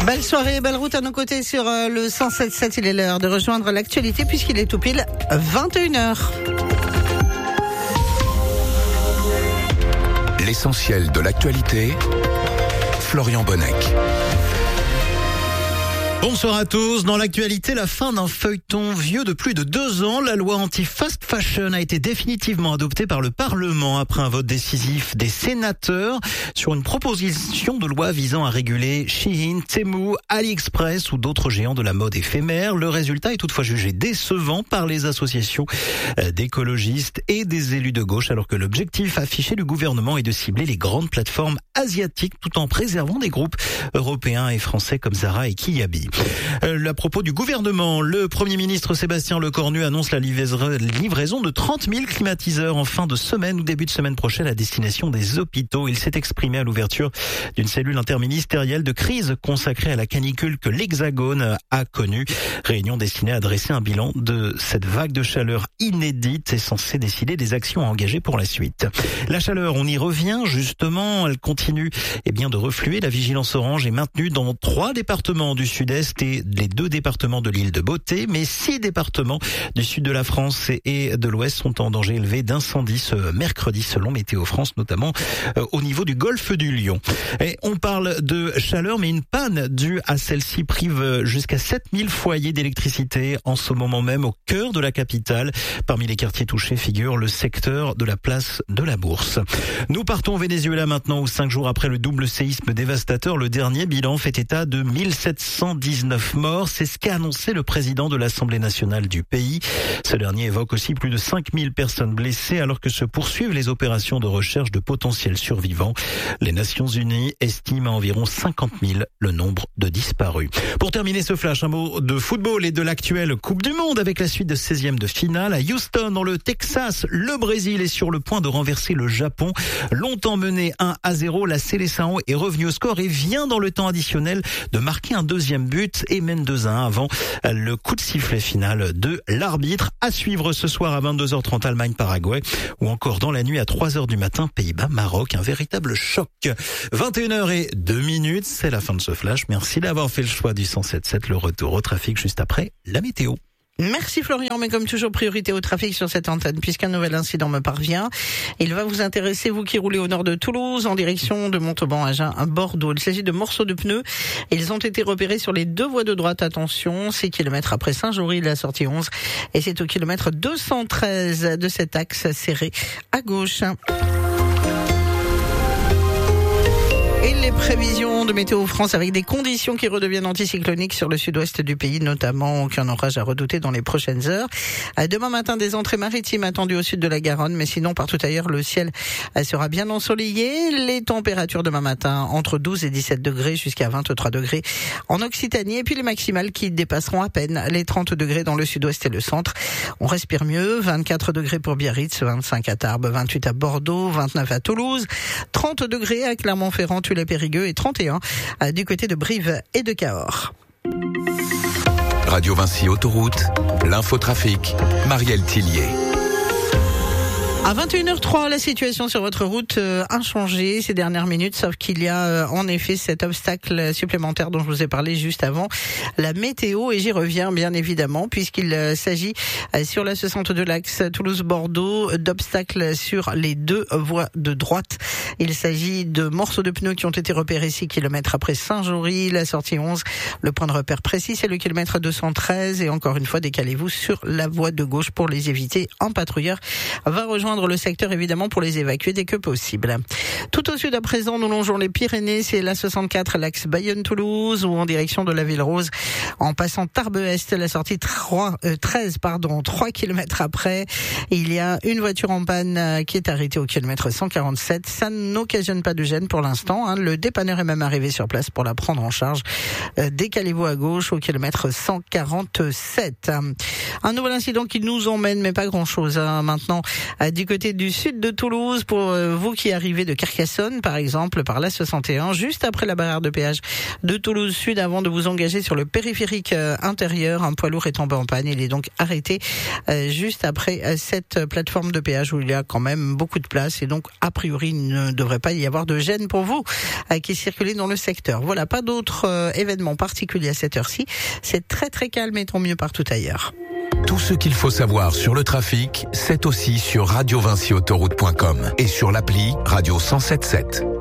Belle soirée, belle route à nos côtés sur le 107.7. Il est l'heure de rejoindre l'actualité puisqu'il est tout pile 21h. L'essentiel de l'actualité, Florian Bonnec. Bonsoir à tous. Dans l'actualité, la fin d'un feuilleton vieux de plus de 2 ans. La loi anti-fast fashion a été définitivement adoptée par le Parlement après un vote décisif des sénateurs sur une proposition de loi visant à réguler Shein, Temu, AliExpress ou d'autres géants de la mode éphémère. Le résultat est toutefois jugé décevant par les associations d'écologistes et des élus de gauche, alors que l'objectif affiché du gouvernement est de cibler les grandes plateformes asiatiques tout en préservant des groupes européens et français comme Zara et Kiabi. À propos du gouvernement, le Premier ministre Sébastien Lecornu annonce la livraison de 30 000 climatiseurs en fin de semaine ou début de semaine prochaine à destination des hôpitaux. Il s'est exprimé à l'ouverture d'une cellule interministérielle de crise consacrée à la canicule que l'Hexagone a connue. Réunion destinée à dresser un bilan de cette vague de chaleur inédite et censée décider des actions à engager pour la suite. La chaleur, on y revient justement, elle continue de refluer. La vigilance orange est maintenue dans 3 départements du sud-est et les 2 départements de l'île de Beauté, mais 6 départements du sud de la France et de l'ouest sont en danger élevé d'incendie ce mercredi selon Météo France, notamment au niveau du golfe du Lion. Et on parle de chaleur, mais une panne due à celle-ci prive jusqu'à 7000 foyers d'électricité en ce moment même au cœur de la capitale. Parmi les quartiers touchés figure le secteur de la place de la Bourse. Nous partons au Venezuela maintenant où 5 jours après le double séisme dévastateur, le dernier bilan fait état de 1719 morts. C'est ce qu'a annoncé le président de l'Assemblée nationale du pays. Ce dernier évoque aussi plus de 5000 personnes blessées alors que se poursuivent les opérations de recherche de potentiels survivants. Les Nations Unies estiment à environ 50 000 le nombre de disparus. Pour terminer ce flash, un mot de football et de l'actuelle Coupe du Monde avec la suite de 16e de finale. À Houston, dans le Texas, le Brésil est sur le point de renverser le Japon. Longtemps mené 1-0, la Seleção est revenue au score et vient dans le temps additionnel de marquer un deuxième but et mène 2-1 avant le coup de sifflet final de l'arbitre. À suivre ce soir à 22h30 Allemagne-Paraguay ou encore dans la nuit à 3h du matin Pays-Bas-Maroc. Un véritable choc. 21h02, c'est la fin de ce flash. Merci d'avoir fait le choix du 107.7. Le retour au trafic juste après la météo. Merci Florian, mais comme toujours, priorité au trafic sur cette antenne, puisqu'un nouvel incident me parvient. Il va vous intéresser, vous qui roulez au nord de Toulouse, en direction de Montauban, Agen, à Bordeaux. Il s'agit de morceaux de pneus. Ils ont été repérés sur les 2 voies de droite. Attention, 6 km après Saint-Jory, la sortie 11. Et c'est au kilomètre 213 de cet axe serré à gauche. Et les prévisions de Météo France avec des conditions qui redeviennent anticycloniques sur le sud-ouest du pays, notamment aucun orage à redouter dans les prochaines heures. Demain matin, des entrées maritimes attendues au sud de la Garonne, mais sinon partout ailleurs, le ciel sera bien ensoleillé. Les températures demain matin entre 12 et 17 degrés jusqu'à 23 degrés en Occitanie, et puis les maximales qui dépasseront à peine les 30 degrés dans le sud-ouest et le centre. On respire mieux, 24 degrés pour Biarritz, 25 à Tarbes, 28 à Bordeaux, 29 à Toulouse, 30 degrés à Clermont-Ferrand, les Périgueux et 31 du côté de Brive et de Cahors. Radio Vinci Autoroute, l'infotrafic, Marielle Tillier. À 21h03, la situation sur votre route inchangée ces dernières minutes, sauf qu'il y a en effet cet obstacle supplémentaire dont je vous ai parlé juste avant, la météo, et j'y reviens bien évidemment, puisqu'il s'agit sur la 62 l'axe Toulouse-Bordeaux d'obstacles sur les 2 voies de droite. Il s'agit de morceaux de pneus qui ont été repérés 6 km après Saint-Jory, la sortie 11. Le point de repère précis, c'est le kilomètre 213, et encore une fois, décalez-vous sur la voie de gauche pour les éviter. Un patrouilleur va rejoindre le secteur évidemment pour les évacuer dès que possible. Tout au sud à présent, nous longeons les Pyrénées, c'est la 64 l'axe Bayonne-Toulouse ou en direction de la Ville-Rose en passant Tarbes-Est, la sortie 3 km après. Il y a une voiture en panne qui est arrêtée au kilomètre 147. Ça n'occasionne pas de gêne pour l'instant. Le dépanneur est même arrivé sur place pour la prendre en charge. Décalez-vous à gauche au kilomètre 147. Un nouvel incident qui nous emmène, mais pas grand-chose maintenant, du côté du sud de Toulouse pour vous qui arrivez de Carcassonne, par exemple, par la 61, juste après la barrière de péage de Toulouse Sud, avant de vous engager sur le périphérique intérieur. Un poids lourd est tombé en panne. Il est donc arrêté juste après cette plateforme de péage où il y a quand même beaucoup de place et donc a priori il ne devrait pas y avoir de gêne pour vous qui circulez dans le secteur. Voilà, pas d'autres événements particuliers à cette heure-ci. C'est très très calme et tant mieux partout ailleurs. Tout ce qu'il faut savoir sur le trafic, c'est aussi sur radiovinciautoroute.com et sur l'appli Radio 107.7.